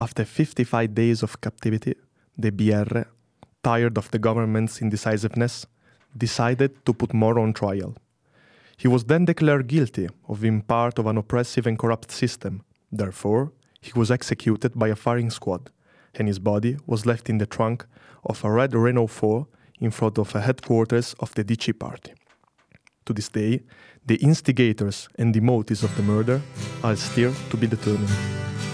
After 55 days of captivity, the BR, tired of the government's indecisiveness, decided to put Moro on trial. He was then declared guilty of being part of an oppressive and corrupt system. Therefore, he was executed by a firing squad, and his body was left in the trunk of a red Renault 4 in front of the headquarters of the DC party. To this day, the instigators and the motives of the murder are still to be determined.